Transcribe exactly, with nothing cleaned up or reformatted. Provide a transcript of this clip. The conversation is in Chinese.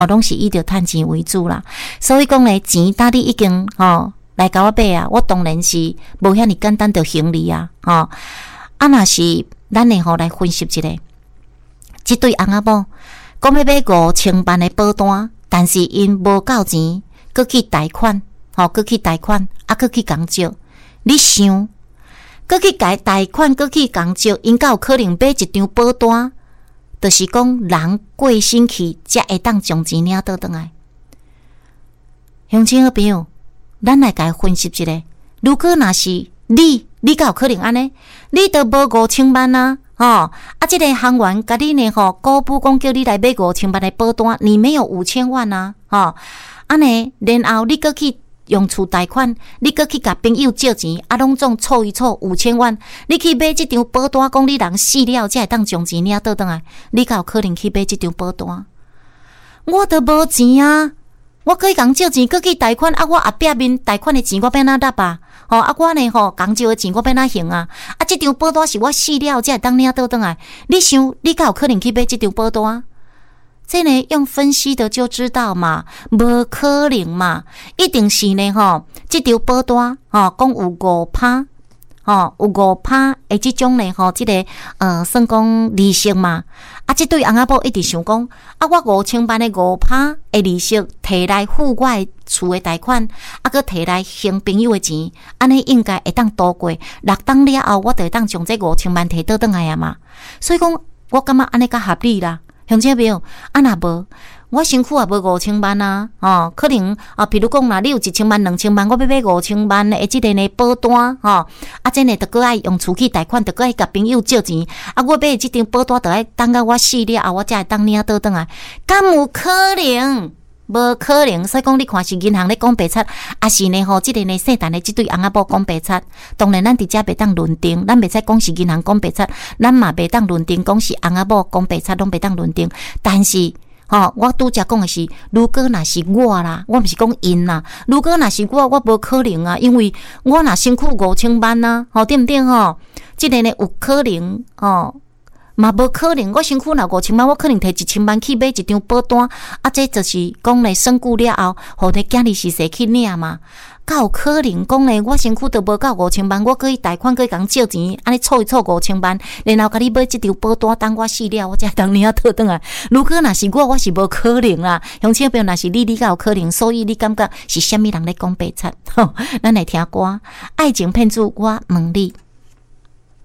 哦，拢是以着趁钱为主啦。所以讲咧，钱搭你已经吼来甲我买啊，我当然是无遐尼简单着行李啊，吼、哦。啊，若是咱诶吼来分析一下，即对翁仔某讲要买五千万诶保单，但是因无够钱，搁去贷款，吼、哦，搁去贷款，啊，搁去共借，你想？搁去改贷款，搁去共借，因敢有可能买一张保单？就是讲人过身去，才会当将钱领倒转来。乡亲好朋友，咱来甲伊分析一下。如果若是你，你敢有可能安尼？你都无五千万啊，吼、哦！啊，即、这个行员甲你呢吼，鼓舞讲叫你来买五千万的保单，你没有五千万啊，吼、哦！安尼，然后你搁去用厝贷款，你搁去甲朋友借钱，啊，拢总凑一凑五千万，你去买即张保单，讲你人死了才会当将钱领倒转来，你敢有可能去买即张保单？我都无钱啊！我可以共借钱，搁去贷款，啊，我后壁面贷款的钱我要哪纳啊？吼、哦，啊，我呢吼共借的钱我要哪还啊？啊，即张保单是我死了才会当领倒转来，你想，你敢有可能去买即张保单？这呢用分析的就知道嘛，无可能嘛，一定是呢吼，即张保单吼讲有五趴，吼有五趴诶，即种呢吼，即、这个呃算讲利息嘛。啊，即对翁仔某一直想讲，啊，我五千万的五趴的利息摕来付我的厝的贷款，啊，搁摕来还朋友的钱，安尼应该会当度过六档了后，我就会当将这五千万摕倒转来啊嘛。所以讲，我感觉安尼较合理啦。乡亲朋友，啊若无，我身躯也无五千万啊，哦，可能啊，比如讲啦，你有一千万、两千万，我要买五千万的即个呢保单，吼、哦，啊，真诶，着搁爱用厝去贷款，着搁爱甲朋友借钱，啊，我买即张保单，着爱等到我死了后，我才会当领倒转来，敢有可能？无可能，所以讲你看是银行咧讲白贼，也是呢吼，即、这个呢姓陈的即对翁仔某讲白贼。当然，咱伫遮袂当论定，咱袂使讲是银行讲白贼，咱嘛袂当论定讲是翁仔某讲白贼，拢袂当论定。但是，吼、哦，我拄则讲的是，如果若是我啦，我毋是讲因啦，如果若是我，我无可能啊，因为我若身躯五千万啊，吼、哦，对毋对吼？即、这个呢有可能，哦。嘛无可能，我身躯若五千万，我可能摕一千万去买一张保单，啊，这就是讲咧，身故了后，互你囝儿是谁去领嘛？敢有可能讲咧，我身躯都无够五千万，我可以贷款，可以共借钱，安尼凑一凑五千万，然后甲你买即张保单，等我死了，我才当领倒转来。如果若是我，我是无可能啦。乡亲朋友，若是你，你敢有可能？所以你感觉是虾米人咧讲白贼？吼，咱来听歌，爱情骗子，我问你。